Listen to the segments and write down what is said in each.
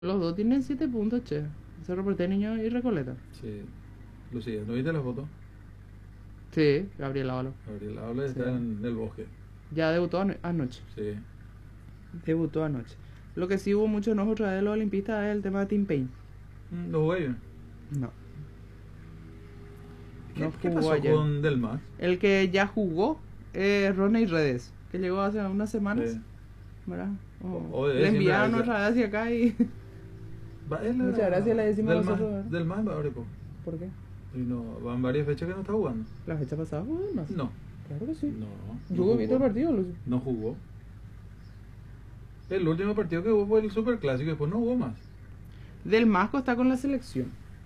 Los dos tienen 7 puntos, che. Cerro Porteño y Recoleta. Sí. Lucía, ¿no viste la foto? Sí, Gabriel Ávalo. Gabriel Habla Sí. está en el bosque. Ya debutó anoche. Sí. Debutó anoche. Lo que sí hubo mucho enojo otra vez de los olimpistas es el tema de Tim Payne. No jugué bien. No. ¿Qué, No qué jugó pasó ayer. con Del Max? El que ya jugó es Ronnie Redes, que llegó hace unas semanas. ¿Verdad? Le enviaron otra vez hacia acá y... Muchas gracias le decimos Del nosotros, ¿verdad? Del Max va a po. ¿Por qué? Y no, van varias fechas que no está jugando. ¿La fecha pasada jugó más? No. Claro que sí. No. Yo No he visto el jugó. partido, Lucio. No jugó. El último partido que hubo fue el Super Clásico y después no hubo más. Del Masco está con la selección.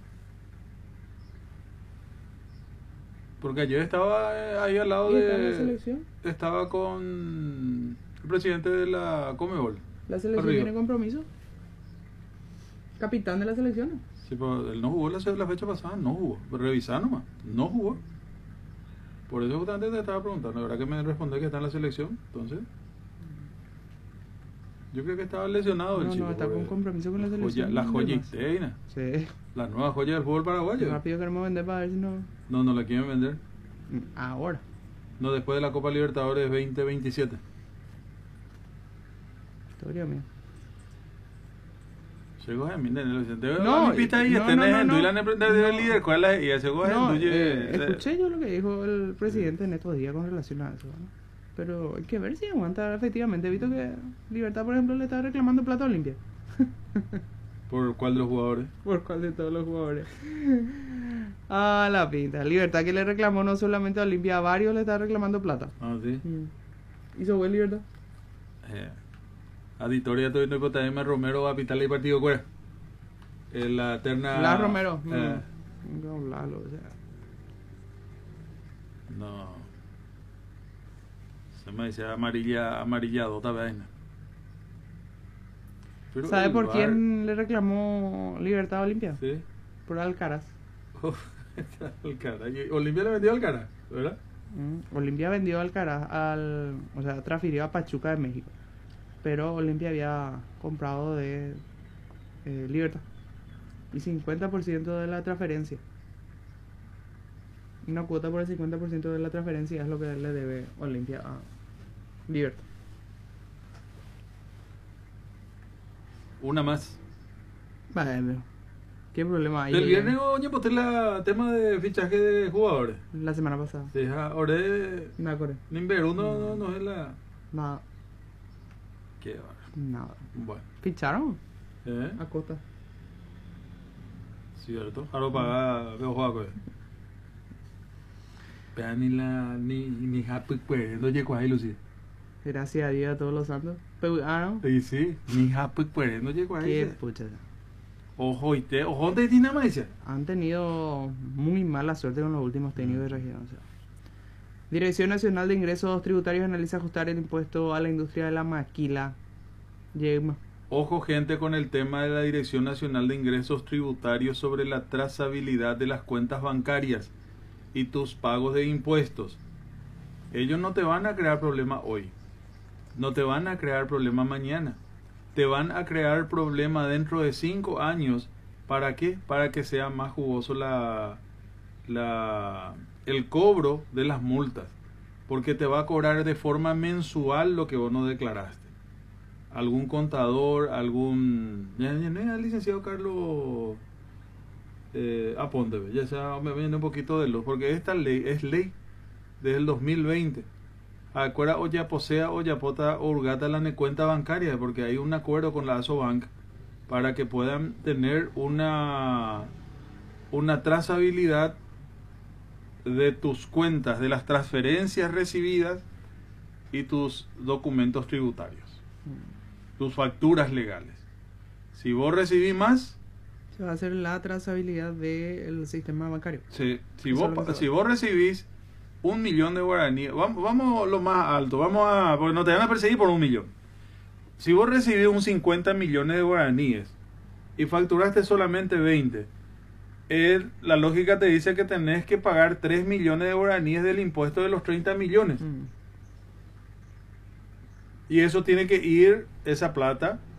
Porque ayer estaba ahí al lado ¿Y está en la de... selección? Estaba con el presidente de la Comebol. La selección Arriba. tiene compromiso. Capitán de la selección. Sí, pero él no jugó la fecha pasada, no jugó. Revisá nomás, no jugó. Por eso justamente te estaba preguntando, la verdad que me respondió que está en la selección, entonces... Yo creo que estaba lesionado el No, chico. no, está con compromiso con la selección. La joya Además. Iteina, Sí. la nueva joya del fútbol paraguayo. Rápido queremos vender para ver si no... No la quieren vender. Ahora. No, después de la Copa Libertadores 2027. Historia mía. Llegó a mí, te No, pista ahí, no, tenés no, en no. Duilán de No. líder, ¿cuál es? Y ese No, es escuché yo lo que dijo el presidente en estos días con relación a eso, ¿no? Pero hay que ver si aguanta efectivamente. He visto que Libertad, por ejemplo, le está reclamando plata a Olimpia. ¿Por cuál de los jugadores? ¿Por cuál de todos los jugadores? Ah, la pinta. Libertad que le reclamó no solamente a Olimpia, a varios le está reclamando plata. Ah, sí. ¿Hizo buen Libertad? Aditoria todo no importa, Romero a Pital y partido cuera. La eterna. Blas Romero. No. No, Lalo, o sea. No. Se me dice amarillado otra vez. Pero ¿Sabe el por VAR, quién le reclamó Libertad a Olimpia? Sí. Por Alcaraz. Alcaraz. Y Olimpia le vendió al Alcaraz, ¿verdad? Olimpia vendió Alcaraz o sea, transfirió a Pachuca de México. Pero Olimpia había comprado de Libertad. Y 50% de la transferencia. Una cuota por el 50% de la transferencia es lo que le debe Olimpia a Libertad. Una más. Vale, ¿qué problema hay? El viernes oye, posté el tema de fichaje de jugadores. La semana pasada. Sí, ahora Me acordé. Nimberu no es la... Nada. Qué barro. Nada. Bueno. ¿Ficharon? ¿Eh? A Costa. Cierto. Ahora paga veo juego. Pero ni happy pues no llegó ahí Lucía. Gracias a Dios a todos los santos. Pero, ¿no? Sí, sí. Ni happy pues no llegó ahí. Qué pucha. Ojo de dinamacia. Han tenido muy mala suerte con los últimos técnicos de región. O sea. Dirección Nacional de Ingresos Tributarios analiza ajustar el impuesto a la industria de la maquila. Yegma. Ojo gente con el tema de la Dirección Nacional de Ingresos Tributarios sobre la trazabilidad de las cuentas bancarias y tus pagos de impuestos. Ellos no te van a crear problema hoy. No te van a crear problema mañana. Te van a crear problema dentro de 5 años. ¿Para qué? Para que sea más jugoso el cobro de las multas. Porque te va a cobrar de forma mensual lo que vos no declaraste. Algún contador, ya el licenciado Carlos Aponte, ya sea, me viene un poquito de luz, porque esta ley es ley desde el 2020. Acuerda o ya posea o ya pota o urgata la cuenta bancaria, porque hay un acuerdo con la Asobank para que puedan tener una trazabilidad de tus cuentas, de las transferencias recibidas y tus documentos tributarios, tus facturas legales. Si vos recibís más, Se va a hacer la trazabilidad del sistema bancario. si vos recibís 1 millón de guaraníes, vamos lo más alto, porque no te van a perseguir por 1 millón. Si vos recibís un 50 millones de guaraníes y facturaste solamente 20, la lógica te dice que tenés que pagar 3 millones de guaraníes del impuesto de los 30 millones. Y eso tiene que ir, esa plata,